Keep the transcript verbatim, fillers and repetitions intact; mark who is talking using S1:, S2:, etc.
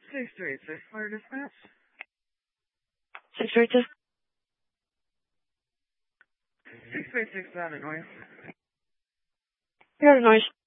S1: six three eight six, fire dispatch.
S2: six three eight six?
S1: six three eight six, out of noise.
S2: You're out of noise.